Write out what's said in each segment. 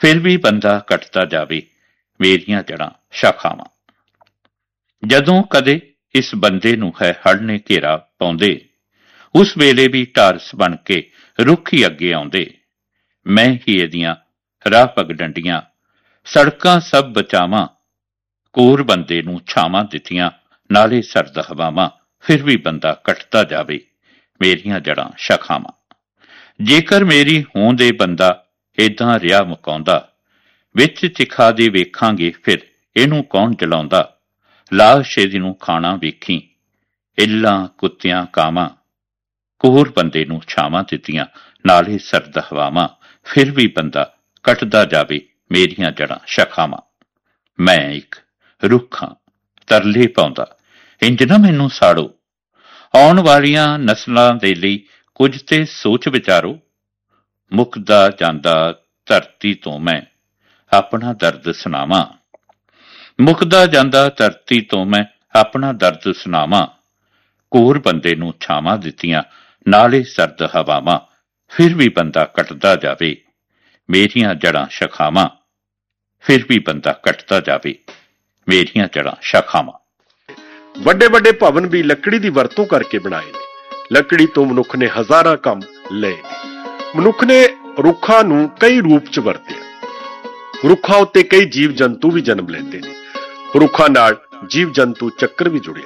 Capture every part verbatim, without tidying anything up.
फिर भी बंदा कटता जावे मेरियां जड़ां शाखावां। जदों कदे इस बंदे नूं है हड़ ने घेरा पाउंदे, उस वेले भी ढारस बन के रुख ही अगे आउंदे। मैं ही इहदियां राह पगडंडियां सड़कां सब बचावां, कोर बंदे नूं छावां दित्तियां नाले सर्द हवावां, फिर भी बंदा कटता जावे मेरियां जड़ां शाखावां। जेकर मेरी होंद ए बंदा इदां रिहा मुकाउंदा, विच चिखा दे वेखांगे फिर इहनूं कौन जलाउंदा। लाश इहदी नूं खाना वेखी इल्लां कुत्तियां कावां, कोर बंदे नूं छावां दित्तियां नाले सर्द हवावां, फिर भी बंदा कटदा जावे मेरियां जड़ां शाखावां। मैं एक रुख हां तरले पाउंदा, इंज ना मैनूं साड़ो। आउण वालियां नस्लां दे लई कुਝ ते सोच विचारो। मुकदा जांदा धरती तो मैं अपना दर्द सुनावां, मुकदा जांदा धरती तो मैं अपना दर्द सुनावां। कोर बंदे नूं छावां दित्तियां नाले सर्द हवावां, फिर भी बंदा कटदा जावे मेरियां जड़ां शाखावां, फिर भी बंदा कटदा जावे मेरियां जड़ां शाखावां। ਵੱਡੇ ਵੱਡੇ ਭਵਨ ਵੀ ਲੱਕੜੀ ਦੀ ਵਰਤੋਂ ਕਰਕੇ ਬਣਾਏ ਨੇ। ਲੱਕੜੀ ਤੋਂ ਮਨੁੱਖ ਨੇ ਹਜ਼ਾਰਾਂ ਕੰਮ ਲਏ ਨੇ। ਮਨੁੱਖ ਨੇ ਰੁੱਖਾਂ ਨੂੰ ਕਈ ਰੂਪ 'ਚ ਵਰਤਿਆ। ਰੁੱਖਾਂ ਉੱਤੇ ਕਈ ਜੀਵ ਜੰਤੂ ਵੀ ਜਨਮ ਲੈਂਦੇ ਨੇ। ਰੁੱਖਾਂ ਨਾਲ ਜੀਵ ਜੰਤੂ ਚੱਕਰ ਵੀ ਜੁੜਿਆ।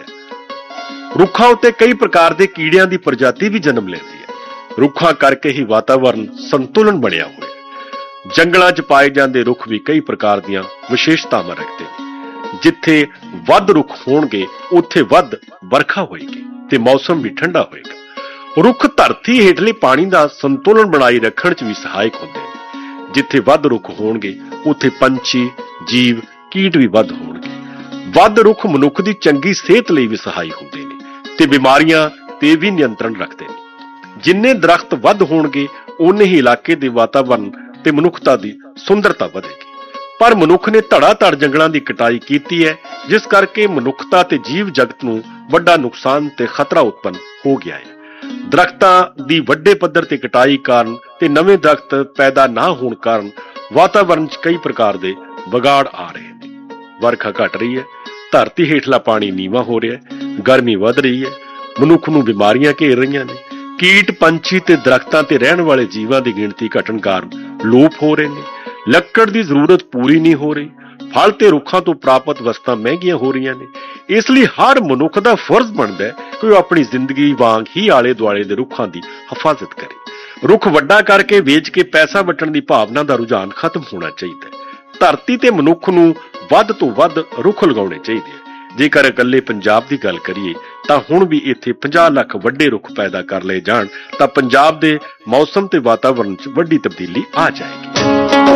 ਰੁੱਖਾਂ ਉੱਤੇ ਕਈ ਪ੍ਰਕਾਰ ਦੇ ਕੀੜਿਆਂ ਦੀ ਪ੍ਰਜਾਤੀ ਵੀ ਜਨਮ ਲੈਂਦੀ ਹੈ। ਰੁੱਖਾਂ ਕਰਕੇ ਹੀ ਵਾਤਾਵਰਣ ਸੰਤੁਲਨ ਬਣਿਆ ਹੋਇਆ। ਜੰਗਲਾਂ 'ਚ ਪਾਏ ਜਾਂਦੇ ਰੁੱਖ ਵੀ ਕਈ ਪ੍ਰਕਾਰ ਦੀਆਂ ਵਿਸ਼ੇਸ਼ਤਾਵਾਂ ਰੱਖਦੇ ਨੇ। ਜਿੱਥੇ ਵੱਧ ਰੁੱਖ ਹੋਣਗੇ ਉੱਥੇ ਵੱਧ ਵਰਖਾ ਹੋਏਗੀ ਤੇ ਮੌਸਮ ਵੀ ਠੰਡਾ ਹੋਏਗਾ। ਰੁੱਖ ਧਰਤੀ ਹੇਠਲੇ ਪਾਣੀ ਦਾ ਸੰਤੁਲਨ ਬਣਾਈ ਰੱਖਣ 'ਚ ਵੀ ਸਹਾਇਕ ਹੁੰਦੇ ਨੇ। ਜਿੱਥੇ ਵੱਧ ਰੁੱਖ ਹੋਣਗੇ ਉੱਥੇ ਪੰਛੀ, ਜੀਵ, ਕੀਟ ਵੀ ਵੱਧ ਹੋਣਗੇ। ਵੱਧ ਰੁੱਖ ਮਨੁੱਖ ਦੀ ਚੰਗੀ ਸਿਹਤ ਲਈ ਵੀ ਸਹਾਈ ਹੁੰਦੇ ਨੇ ਤੇ ਬਿਮਾਰੀਆਂ ਤੇ ਵੀ ਨਿਯੰਤਰਣ ਰੱਖਦੇ ਨੇ। ਜਿੰਨੇ ਦਰਖਤ ਵੱਧ ਹੋਣਗੇ ਓਨੇ ਹੀ ਇਲਾਕੇ ਦੇ ਵਾਤਾਵਰਣ ਤੇ ਮਨੁੱਖਤਾ ਦੀ ਸੁੰਦਰਤਾ ਵਧੇਗੀ। ਪਰ ਮਨੁੱਖ ਨੇ ਧੜਾ ਧੜ ਜੰਗਲਾਂ ਦੀ ਕਟਾਈ ਕੀਤੀ ਹੈ, ਜਿਸ ਕਰਕੇ ਮਨੁੱਖਤਾ ਤੇ ਜੀਵ ਜਗਤ ਨੂੰ ਵੱਡਾ ਨੁਕਸਾਨ ਤੇ ਖਤਰਾ ਉਤਪੰਨ ਹੋ ਗਿਆ ਹੈ। ਦਰਖਤਾਂ ਦੀ ਵੱਡੇ ਪੱਧਰ ਤੇ ਕਟਾਈ ਕਾਰਨ ਤੇ ਨਵੇਂ ਦਰਖਤ ਪੈਦਾ ਨਾ ਹੋਣ ਕਾਰਨ ਵਾਤਾਵਰਣ 'ਚ ਕਈ ਪ੍ਰਕਾਰ ਦੇ ਵਿਗਾੜ ਆ ਰਹੇ ਨੇ। ਵਰਖਾ ਘਟ ਰਹੀ ਹੈ, ਧਰਤੀ ਹੇਠਲਾ ਪਾਣੀ ਨੀਵਾਂ ਹੋ ਰਿਹਾ ਹੈ, ਗਰਮੀ ਵੱਧ ਰਹੀ ਹੈ, ਮਨੁੱਖ ਨੂੰ ਬਿਮਾਰੀਆਂ ਘੇਰ ਰਹੀਆਂ ਨੇ। ਕੀਟ, ਪੰਛੀ ਤੇ ਦਰਖਤਾਂ ਤੇ ਰਹਿਣ ਵਾਲੇ ਜੀਵਾਂ ਦੀ ਗਿਣਤੀ ਘਟਣ ਕਾਰਨ ਲੋਪ ਹੋ ਰਹੇ ਨੇ। ਲੱਕੜ ਦੀ ਜ਼ਰੂਰਤ ਪੂਰੀ ਨਹੀਂ ਹੋ ਰਹੀ। ਫਲ ਤੇ ਰੁੱਖਾਂ ਤੋਂ ਪ੍ਰਾਪਤ ਵਸਤਾਂ ਮਹਿੰਗੀਆਂ ਹੋ ਰਹੀਆਂ ਨੇ। ਇਸ ਲਈ ਹਰ ਮਨੁੱਖ ਦਾ ਫਰਜ਼ ਬਣਦਾ ਹੈ ਕਿ ਉਹ ਆਪਣੀ ਜ਼ਿੰਦਗੀ ਵਾਂਗ ਹੀ ਆਲੇ ਦੁਆਲੇ ਦੇ ਰੁੱਖਾਂ ਦੀ ਹਿਫਾਜ਼ਤ ਕਰੇ। ਰੁੱਖ ਵੱਡਾ ਕਰਕੇ ਵੇਚ ਕੇ ਪੈਸਾ ਵੱਟਣ ਦੀ ਭਾਵਨਾ ਦਾ ਰੁਝਾਨ ਖਤਮ ਹੋਣਾ ਚਾਹੀਦਾ ਹੈ। ਧਰਤੀ ਤੇ ਮਨੁੱਖ ਨੂੰ ਵੱਧ ਤੋਂ ਵੱਧ ਰੁੱਖ ਲਗਾਉਣੇ ਚਾਹੀਦੇ ਆ। ਜੇਕਰ ਇਕੱਲੇ ਪੰਜਾਬ ਦੀ ਗੱਲ ਕਰੀਏ ਤਾਂ ਹੁਣ ਵੀ ਇੱਥੇ ਪੰਜਾਹ ਲੱਖ ਵੱਡੇ ਰੁੱਖ ਪੈਦਾ ਕਰ ਲਏ ਜਾਣ ਤਾਂ ਪੰਜਾਬ ਦੇ ਮੌਸਮ ਤੇ ਵਾਤਾਵਰਣ 'ਚ ਵੱਡੀ ਤਬਦੀਲੀ ਆ ਜਾਏਗੀ।